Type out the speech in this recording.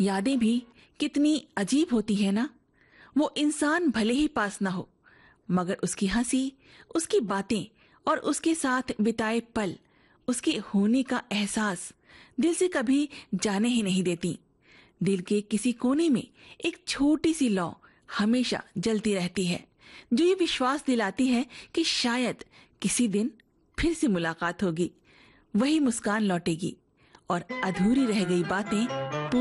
यादें भी कितनी अजीब होती है ना। वो इंसान भले ही पास ना हो, मगर उसकी हंसी, उसकी बातें और उसके साथ बिताए पल, उसके होने का एहसास दिल से कभी जाने ही नहीं देती। दिल के किसी कोने में एक छोटी सी लौ हमेशा जलती रहती है, जो ये विश्वास दिलाती है कि शायद किसी दिन फिर से मुलाकात होगी, वही मुस्कान लौटेगी और अधूरी रह गई बातें